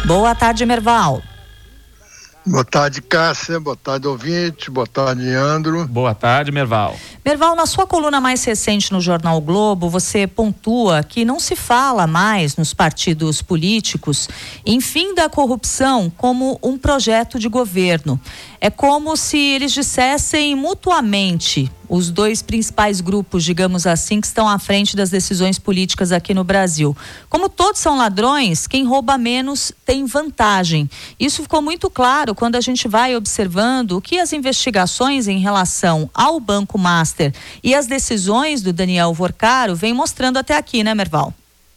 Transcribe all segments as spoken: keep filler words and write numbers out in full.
Boa tarde, Merval. Boa tarde, Cássia. Boa tarde, ouvinte. Boa tarde, Leandro. Boa tarde, Merval. Merval, na sua coluna mais recente no Jornal o Globo, você pontua que não se fala mais nos partidos políticos em fim da corrupção como um projeto de governo. É como se eles dissessem mutuamente, os dois principais grupos, digamos assim, que estão à frente das decisões políticas aqui no Brasil. Como todos são ladrões, quem rouba menos tem vantagem. Isso ficou muito claro quando a gente vai observando o que as investigações em relação ao Banco Master e as decisões do Daniel Vorcaro vêm mostrando até aqui, né, Merval?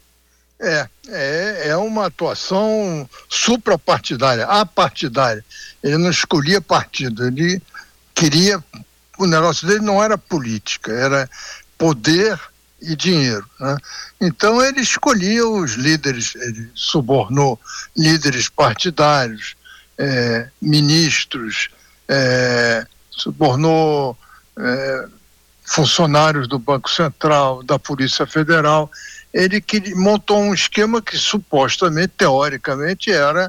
É, é, é uma atuação suprapartidária, apartidária. Ele não escolhia partido, ele queria... O negócio dele não era política, era poder e dinheiro, né? Então ele escolhia os líderes, ele subornou líderes partidários, é, ministros, é, subornou é, funcionários do Banco Central, da Polícia Federal. Ele que, montou um esquema que supostamente, teoricamente, era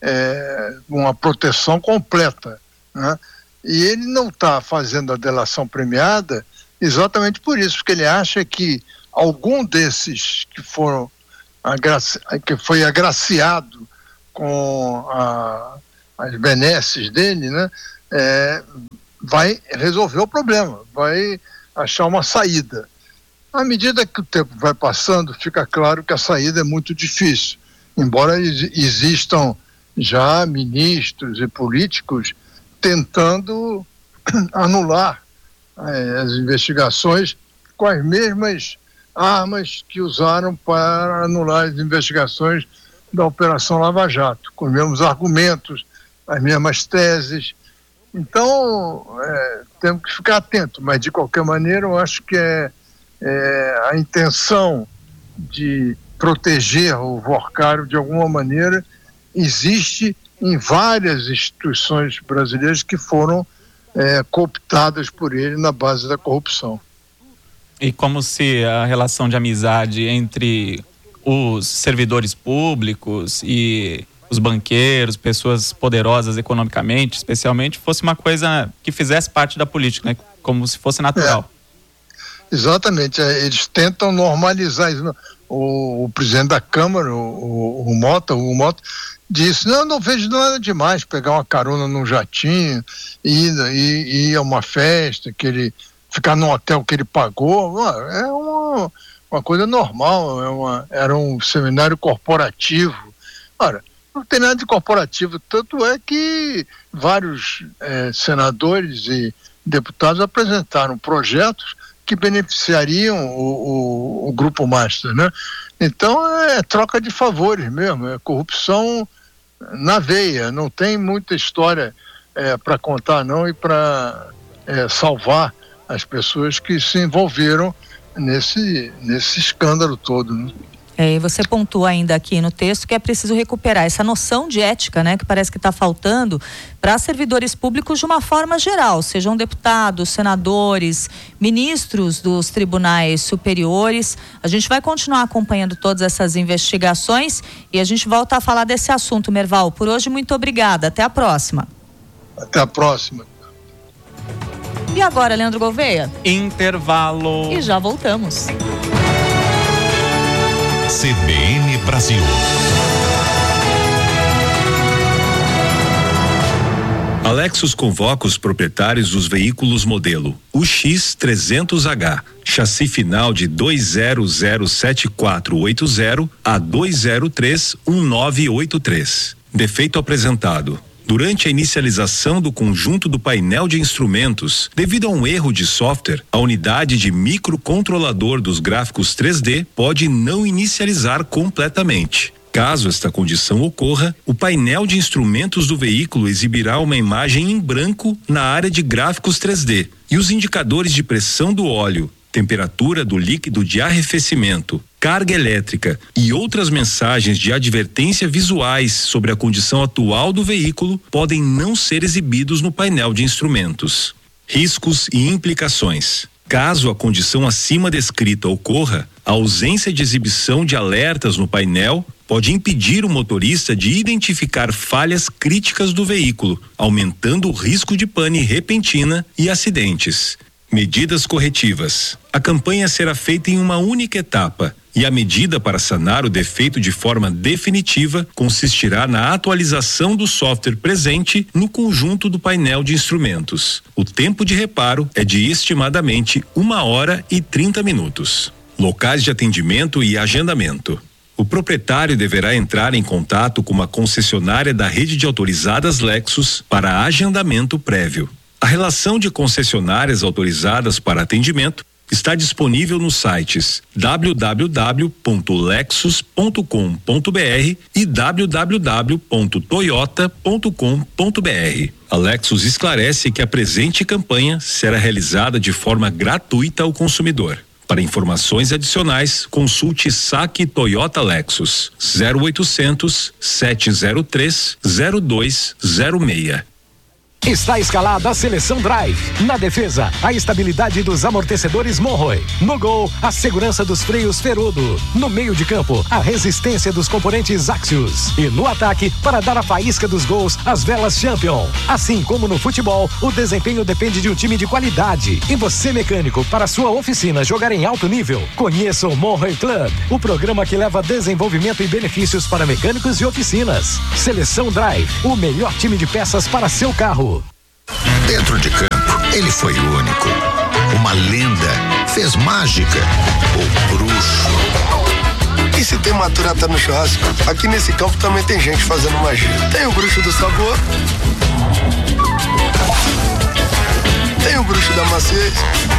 é, uma proteção completa, né? E ele não está fazendo a delação premiada exatamente por isso, porque ele acha que algum desses que foram agraci- que foi agraciado com a, as benesses dele, né, é, vai resolver o problema, vai achar uma saída. À medida que o tempo vai passando, fica claro que a saída é muito difícil, embora ex- existam já ministros e políticos tentando anular eh, as investigações com as mesmas armas que usaram para anular as investigações da Operação Lava Jato, com os mesmos argumentos, as mesmas teses. Então, eh, temos que ficar atentos, mas de qualquer maneira eu acho que é, é a intenção de proteger o Vorcaro de alguma maneira existe em várias instituições brasileiras que foram é, cooptadas por ele na base da corrupção. E como se a relação de amizade entre os servidores públicos e os banqueiros, pessoas poderosas economicamente, especialmente, fosse uma coisa que fizesse parte da política, né? Como se fosse natural. É, exatamente, é, eles tentam normalizar isso. O, o presidente da Câmara, o, o, o Mota, o Mota disse, não, não vejo nada demais pegar uma carona num jatinho, ir, ir, ir a uma festa, que ele, ficar num hotel que ele pagou, é uma, uma coisa normal, é uma, era um seminário corporativo. Ora, não tem nada de corporativo, tanto é que vários é, senadores e deputados apresentaram projetos que beneficiariam o, o, o Grupo Master, né? Então é troca de favores mesmo, é corrupção na veia, não tem muita história é, para contar não e para é, salvar as pessoas que se envolveram nesse, nesse escândalo todo, né? É, e você pontua ainda aqui no texto que é preciso recuperar essa noção de ética, né, que parece que está faltando para servidores públicos de uma forma geral, sejam deputados, senadores, ministros dos tribunais superiores. A gente vai continuar acompanhando todas essas investigações e a gente volta a falar desse assunto, Merval. Por hoje, muito obrigada. Até a próxima. Até a próxima. E agora, Leandro Gouveia? Intervalo. E já voltamos. C B N Brasil. A Lexus convoca os proprietários dos veículos modelo U X trezentos H, chassi final de dois zero zero sete quatro oito zero a dois zero três um nove oito três. Defeito apresentado: durante a inicialização do conjunto do painel de instrumentos, devido a um erro de software, a unidade de microcontrolador dos gráficos três D pode não inicializar completamente. Caso esta condição ocorra, o painel de instrumentos do veículo exibirá uma imagem em branco na área de gráficos três D e os indicadores de pressão do óleo, temperatura do líquido de arrefecimento, carga elétrica e outras mensagens de advertência visuais sobre a condição atual do veículo podem não ser exibidos no painel de instrumentos. Riscos e implicações. Caso a condição acima descrita ocorra, a ausência de exibição de alertas no painel pode impedir o motorista de identificar falhas críticas do veículo, aumentando o risco de pane repentina e acidentes. Medidas corretivas. A campanha será feita em uma única etapa e a medida para sanar o defeito de forma definitiva consistirá na atualização do software presente no conjunto do painel de instrumentos. O tempo de reparo é de estimadamente uma hora e trinta minutos. Locais de atendimento e agendamento. O proprietário deverá entrar em contato com uma concessionária da rede de autorizadas Lexus para agendamento prévio. A relação de concessionárias autorizadas para atendimento está disponível nos sites w w w ponto lexus ponto com ponto b r e w w w ponto toyota ponto com ponto b r. A Lexus esclarece que a presente campanha será realizada de forma gratuita ao consumidor. Para informações adicionais, consulte Saque Toyota Lexus zero oitocentos, sete zero três, zero dois zero seis. Está escalada a seleção Drive. Na defesa, a estabilidade dos amortecedores Monroe. No gol, a segurança dos freios Ferodo. No meio de campo, a resistência dos componentes Axios. E no ataque, para dar a faísca dos gols, as velas Champion. Assim como no futebol, o desempenho depende de um time de qualidade. E você, mecânico, para sua oficina jogar em alto nível, conheça o Monroe Club, o programa que leva desenvolvimento e benefícios para mecânicos e oficinas. Seleção Drive, o melhor time de peças para seu carro. Dentro de campo, ele foi único. Uma lenda, fez mágica, o bruxo. E se tem Maturata no churrasco, aqui nesse campo também tem gente fazendo magia. Tem o bruxo do sabor, tem o bruxo da maciez,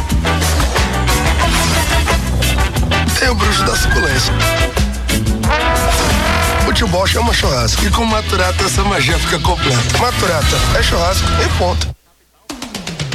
tem o bruxo da suculência. Futebol chama churrasco e com Maturata essa magia fica completa. Maturata é churrasco e ponto.